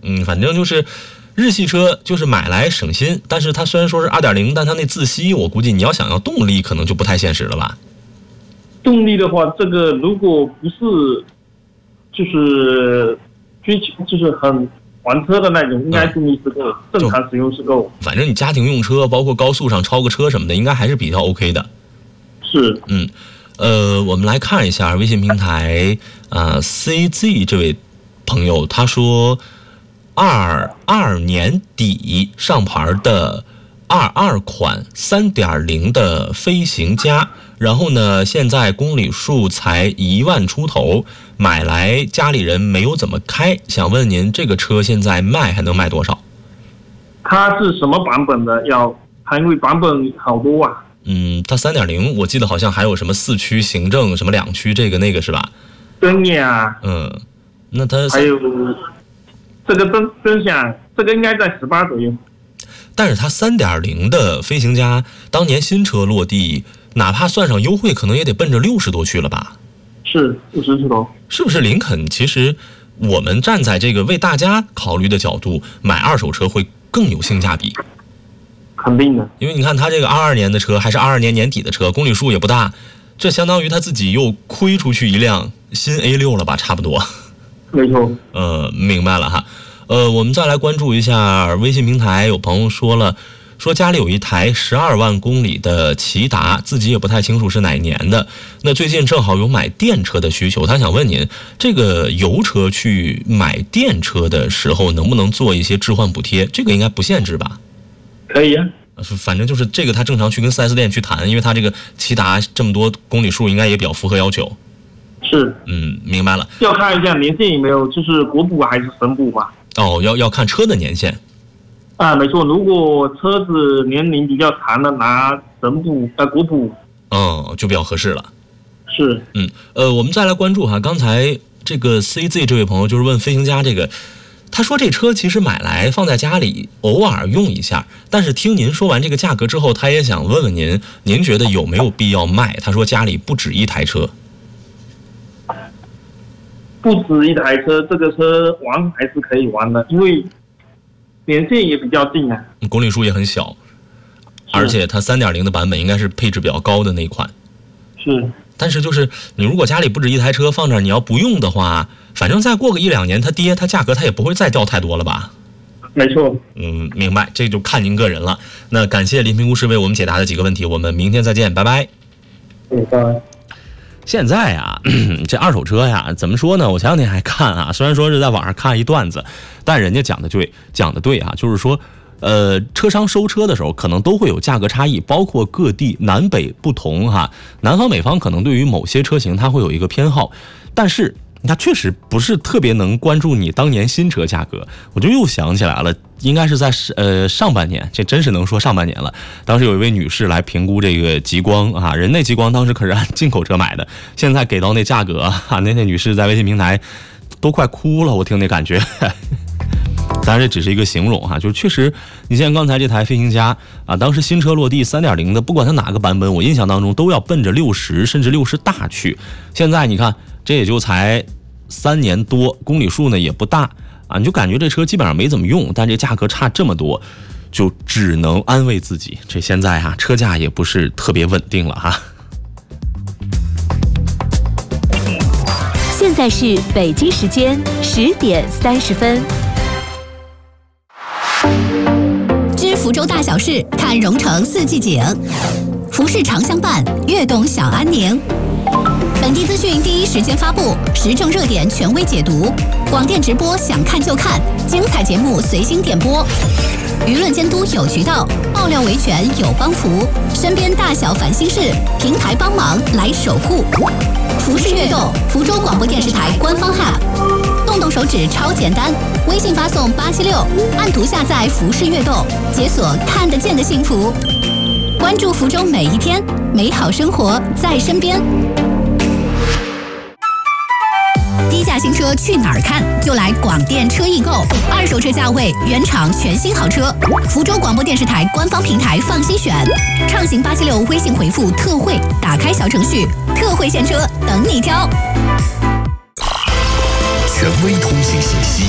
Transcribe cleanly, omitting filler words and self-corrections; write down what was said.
反正就是日系车就是买来省心，但是它虽然说是 2.0， 但它那自吸我估计你要想要动力可能就不太现实了吧。 动力的话，这个如果不是就是追求就是很玩车的那种，应该动力是够，正常使用是够。 反正你家庭用车，包括高速上超个车什么的，应该还是比较 OK 的。 是。 我们来看一下微信平台CZ 这位朋友，他说22年底上牌的22款3.0的飞行家，然后呢现在公里数才1万出头，买来家里人没有怎么开，想问您这个车现在卖还能卖多少？ 它是什么版本的？它因为版本好多啊。 它3.0我记得好像还有什么4驱行政什么2驱这个那个是吧？ 对呀。 那它还有这个尊享，这个应该在18左右。 但是它3.0的飞行家当年新车落地，哪怕算上优惠，可能也得奔着60多去了吧？ 是50出头。 是不是林肯？其实我们站在这个为大家考虑的角度，买二手车会更有性价比。 肯定的， 因为你看他这个22年的车，还是22年年底的车，公里数也不大，这相当于他自己又亏出去一辆新 A6 了吧，差不多。 没错。 明白了哈。我们再来关注一下微信平台，有朋友说家里有一台12万公里的骐达，自己也不太清楚是哪年的。那最近正好有买电车的需求，他想问您，这个油车去买电车的时候，能不能做一些置换补贴？这个应该不限制吧？ 可以啊。 反正就是这个，他正常去跟 4S 店去谈，因为他这个骐达这么多公里数，应该也比较符合要求。 是。 明白了。 要看一下年限有没有，就是国补还是省补吧？ 要看车的年限。 没错，如果车子年龄比较长的，拿省补国补， 就比较合适了。 是。 我们再来关注哈，刚才这个 CZ 这位朋友就是问飞行家这个，他说这车其实买来放在家里偶尔用一下，但是听您说完这个价格之后，他也想问问您觉得有没有必要卖？他说家里不止一台车。 不止一台车，这个车玩还是可以玩的，因为年限也比较近啊， 公里数也很小，而且它3.0的版本应该是配置比较高的那一款。 是。 但是就是你如果家里不止一台车放这儿，你要不用的话，反正再过个1-2年它跌，它价格它也不会再掉太多了吧？ 没错。 明白，这就看您个人了。那感谢林评估师为我们解答的几个问题，我们明天再见，拜拜。 拜拜。 现在呀，这二手车呀，怎么说呢？我前两天还看啊，虽然说是在网上看一段子，但人家讲的对啊，就是说，车商收车的时候可能都会有价格差异，包括各地南北不同哈。南方北方可能对于某些车型它会有一个偏好，但是它确实不是特别能关注你当年新车价格。我就又想起来了，应该是在上半年，这真是能说上半年了。当时有一位女士来评估这个极光啊，人那极光当时可是按进口车买的，现在给到那价格啊，那女士在微信平台都快哭了，我听那感觉。当然这只是一个形容哈，就是确实，你像刚才这台飞行家啊，当时新车落地3.0的，不管它哪个版本，我印象当中都要奔着60甚至60大去。现在你看，这也就才3年多，公里数呢也不大啊，你就感觉这车基本上没怎么用，但这价格差这么多，就只能安慰自己，这现在啊车价也不是特别稳定了哈。 现在是北京时间10点30分。 知福州大小事，看蓉城四季景。服饰常相伴，悦动小安宁。本地资讯第一时间发布，时政热点权威解读，广电直播想看就看，精彩节目随心点播。舆论监督有渠道，爆料维权有帮扶，身边大小烦心事，平台帮忙来守护。服饰悦动，福州广播电视台官方 App， 动动手指超简单，微信发送876，按图下载服饰悦动，解锁看得见的幸福。关注福州每一天，美好生活在身边。低价新车去哪儿看？就来广电车易购，二手车价位，原厂全新好车。福州广播电视台官方平台放心选，畅行876微信回复特惠，打开小程序，特惠现车等你挑。 权威通信信息。